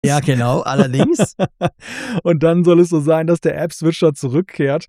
Ja, genau, allerdings. Und dann soll es so sein, dass der App-Switcher zurückkehrt.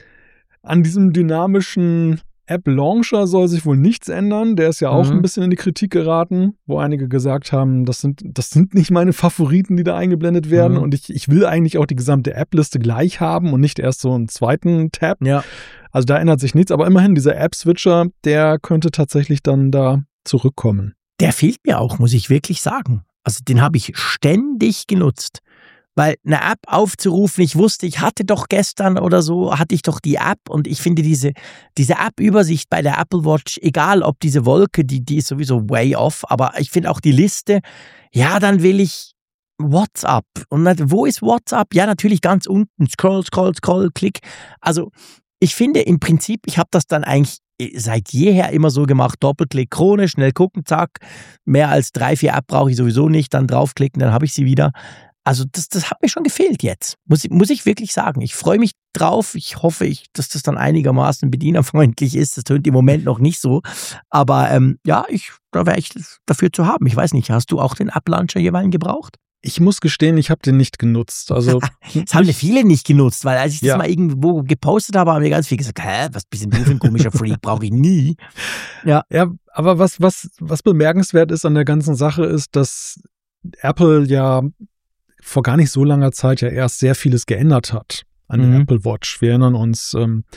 An diesem dynamischen App-Launcher soll sich wohl nichts ändern. Der ist ja auch ein bisschen in die Kritik geraten, wo einige gesagt haben, das sind nicht meine Favoriten, die da eingeblendet werden. Und ich will eigentlich auch die gesamte App-Liste gleich haben und nicht erst so einen zweiten Tab. Ja. Also da ändert sich nichts. Aber immerhin, dieser App-Switcher, der könnte tatsächlich dann da zurückkommen. Der fehlt mir auch, muss ich wirklich sagen. Also den habe ich ständig genutzt. Weil eine App aufzurufen, ich wusste, ich hatte doch gestern oder so, hatte ich doch die App und ich finde diese App-Übersicht bei der Apple Watch, egal ob diese Wolke, die ist sowieso way off, aber ich finde auch die Liste, ja, dann will ich WhatsApp. Und wo ist WhatsApp? Ja, natürlich ganz unten, scroll, klick. Also ich finde im Prinzip, ich habe das dann eigentlich seit jeher immer so gemacht, Doppelklick, Krone, schnell gucken, zack, mehr als 3-4 App brauche ich sowieso nicht, dann draufklicken, dann habe ich sie wieder. Also das hat mir schon gefehlt jetzt, muss ich wirklich sagen. Ich freue mich drauf, ich hoffe, dass das dann einigermaßen bedienerfreundlich ist. Das tönt im Moment noch nicht so, aber ja, da wäre ich dafür zu haben. Ich weiß nicht, hast du auch den App-Launcher jeweils gebraucht? Ich muss gestehen, ich habe den nicht genutzt. Also das haben viele nicht genutzt, weil als ich das mal irgendwo gepostet habe, haben mir ganz viele gesagt, was bist denn du für ein komischer Freak, brauche ich nie. Ja, aber was bemerkenswert ist an der ganzen Sache ist, dass Apple ja vor gar nicht so langer Zeit ja erst sehr vieles geändert hat an der Apple Watch. Wir erinnern uns,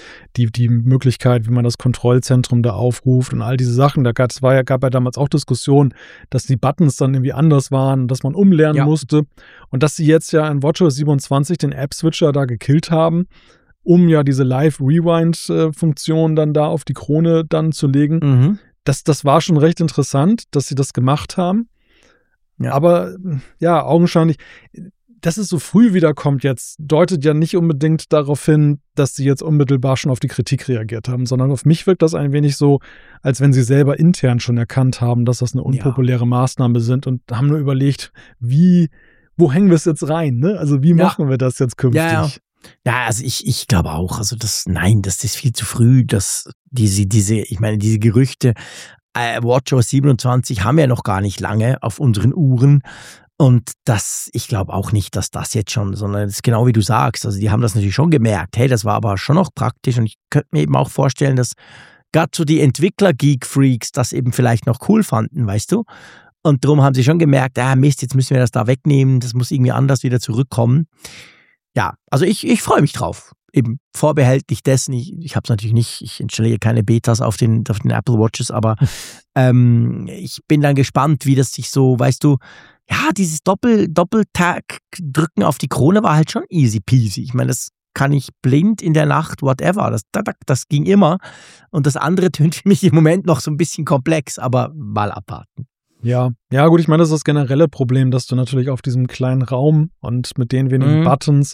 die Möglichkeit, wie man das Kontrollzentrum da aufruft und all diese Sachen. Da gab ja damals auch Diskussionen, dass die Buttons dann irgendwie anders waren, dass man umlernen musste. Und dass sie jetzt ja in WatchOS 27 den App-Switcher da gekillt haben, um ja diese Live-Rewind-Funktion dann da auf die Krone dann zu legen. Das war schon recht interessant, dass sie das gemacht haben. Ja. Aber ja, augenscheinlich, dass es so früh wiederkommt jetzt, deutet ja nicht unbedingt darauf hin, dass sie jetzt unmittelbar schon auf die Kritik reagiert haben, sondern auf mich wirkt das ein wenig so, als wenn sie selber intern schon erkannt haben, dass das eine unpopuläre Maßnahme sind und haben nur überlegt, wo hängen wir es jetzt rein, ne? Also wie machen wir das jetzt künftig? Ja, also ich glaube auch, also das ist viel zu früh, dass diese Gerüchte, WatchOS 27 haben wir noch gar nicht lange auf unseren Uhren und ich glaube auch nicht, dass das jetzt schon, sondern das ist genau wie du sagst, also die haben das natürlich schon gemerkt, hey, das war aber schon noch praktisch und ich könnte mir eben auch vorstellen, dass gerade so die Entwickler-Geek-Freaks das eben vielleicht noch cool fanden, weißt du, und darum haben sie schon gemerkt, Mist, jetzt müssen wir das da wegnehmen, das muss irgendwie anders wieder zurückkommen. Ja, also ich freue mich drauf. Eben vorbehaltlich dessen, ich habe es natürlich nicht, ich installiere keine Betas auf den Apple Watches, aber ich bin dann gespannt, wie das sich so, weißt du, ja, dieses Doppeltag drücken auf die Krone war halt schon easy peasy. Ich meine, das kann ich blind in der Nacht, whatever, das ging immer und das andere tönt für mich im Moment noch so ein bisschen komplex, aber mal abwarten. Ja, gut, ich meine, das ist das generelle Problem, dass du natürlich auf diesem kleinen Raum und mit den wenigen Buttons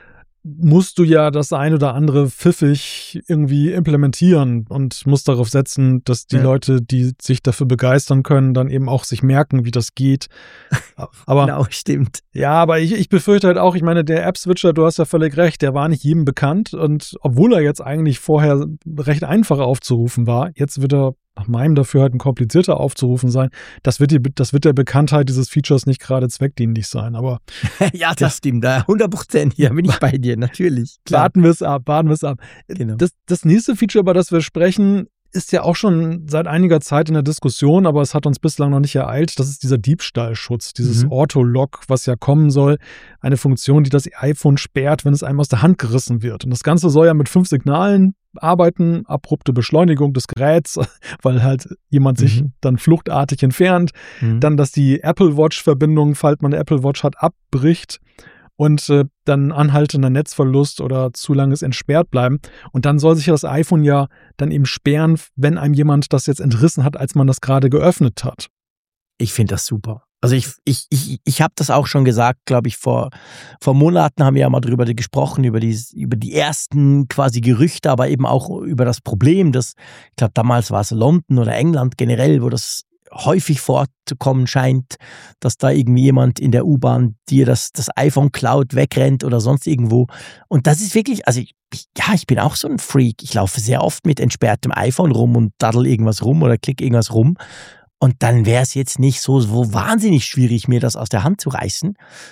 musst du ja das ein oder andere pfiffig irgendwie implementieren und musst darauf setzen, dass die Leute, die sich dafür begeistern können, dann eben auch sich merken, wie das geht. Aber, genau, stimmt. Ja, aber ich befürchte halt auch, ich meine, der App-Switcher, du hast ja völlig recht, der war nicht jedem bekannt und obwohl er jetzt eigentlich vorher recht einfach aufzurufen war, jetzt wird er nach meinem Dafürhalten komplizierter aufzurufen sein. Das wird der Bekanntheit dieses Features nicht gerade zweckdienlich sein, aber ja, das stimmt, 100%, ja, bin ich bei dir, natürlich. Klar. Warten wir es ab. Genau. Das nächste Feature, über das wir sprechen, ist ja auch schon seit einiger Zeit in der Diskussion, aber es hat uns bislang noch nicht ereilt. Das ist dieser Diebstahlschutz, dieses Auto-Lock, was ja kommen soll. Eine Funktion, die das iPhone sperrt, wenn es einem aus der Hand gerissen wird. Und das Ganze soll ja mit 5 Signalen arbeiten. Abrupte Beschleunigung des Geräts, weil halt jemand sich dann fluchtartig entfernt. Dann, dass die Apple Watch-Verbindung, falls man eine Apple Watch hat, abbricht. Und dann anhaltender Netzverlust oder zu langes entsperrt bleiben. Und dann soll sich das iPhone ja dann eben sperren, wenn einem jemand das jetzt entrissen hat, als man das gerade geöffnet hat. Ich finde das super. Also ich habe das auch schon gesagt, glaube ich, vor Monaten haben wir ja mal drüber gesprochen, über die ersten quasi Gerüchte, aber eben auch über das Problem, dass, ich glaube, damals war es London oder England generell, wo das häufig vorzukommen scheint, dass da irgendwie jemand in der U-Bahn dir das iPhone klaut, wegrennt oder sonst irgendwo. Und das ist wirklich, also ich bin auch so ein Freak. Ich laufe sehr oft mit entsperrtem iPhone rum und daddel irgendwas rum oder klick irgendwas rum. Und dann wäre es jetzt nicht so wahnsinnig schwierig, mir das aus der Hand zu reißen.